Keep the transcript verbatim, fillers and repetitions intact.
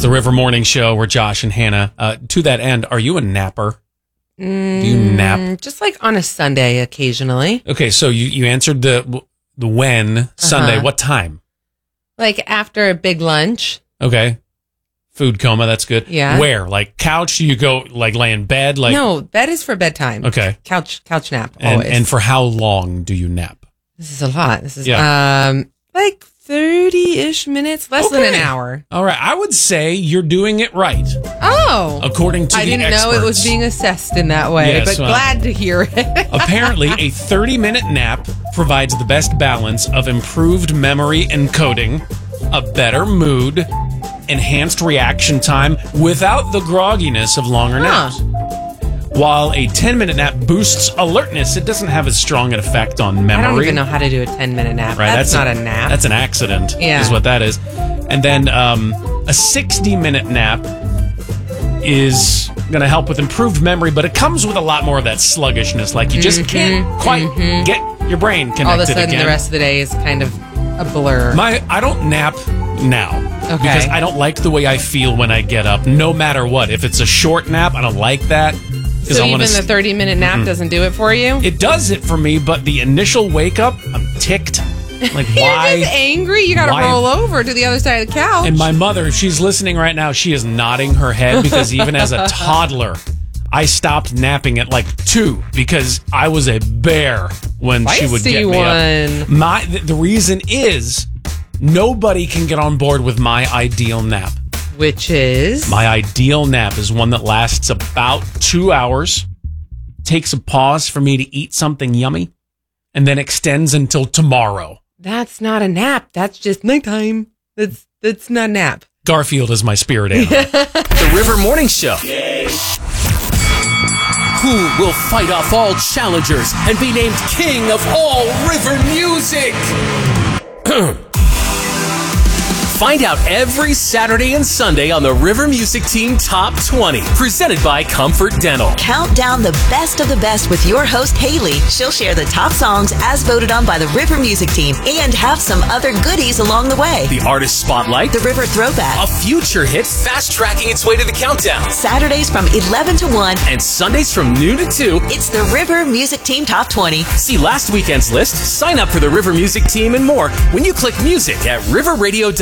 It's the River Morning Show. We're Josh and Hannah. Uh, to that end, are you a napper? Mm, Do you nap? Just like on a Sunday occasionally. Okay, so you, you answered the the when Sunday. Uh-huh. What time? Like after a big lunch. Okay. Food coma, that's good. Yeah. Where? Like couch? You go like lay in bed? Like No, bed is for bedtime. Okay. Couch couch nap, And, always. and for how long do you nap? This is a lot. This is Yeah. um like thirty-ish minutes, less than an Okay. hour. All right, I would say you're doing it right, Oh. according to I the didn't experts. know it was being assessed in that way, Yes, but well- glad to hear it. Apparently, a thirty-minute nap provides the best balance of improved memory encoding, a better mood, enhanced reaction time without the grogginess of longer Huh. naps. While a ten-minute nap boosts alertness, it doesn't have as strong an effect on memory. I don't even know how to do a ten-minute nap. Right, that's, not a, nap. That's an accident, Yeah. is what that is. And then um, a sixty-minute nap is going to help with improved memory, but it comes with a lot more of that sluggishness. Like you just can't quite get your brain connected All of a sudden, again. the rest of the day is kind of a blur. My, I don't nap now Okay. because I don't like the way I feel when I get up, no matter what. If it's a short nap, I don't like that. so I even wanna the s- thirty-minute nap doesn't do it for you? It does it for me, but the initial wake up, I'm ticked. Like, You're why? just angry. You got to why- roll over to the other side of the couch. And my mother, she's listening right now. She is nodding her head because even as a toddler, I stopped napping at like two because I was a bear when she would Feisty get me up. one. My th- the reason is nobody can get on board with my ideal nap. Which is? My ideal nap is one that lasts about two hours, takes a pause for me to eat something yummy, and then extends until tomorrow. That's not a nap. That's just nighttime. That's that's not a nap. Garfield is my spirit animal. The River Morning Show. Who will fight off all challengers and be named king of all river music? Find out every Saturday and Sunday on the River Music Team Top twenty, presented by Comfort Dental. Count down the best of the best with your host, Haley. She'll share the top songs as voted on by the River Music Team and have some other goodies along the way. The Artist Spotlight, The River Throwback. a future hit fast-tracking its way to the countdown. Saturdays from eleven to one. And Sundays from noon to two. It's the River Music Team Top twenty. See last weekend's list, sign up for the River Music Team and more when you click music at river radio dot com.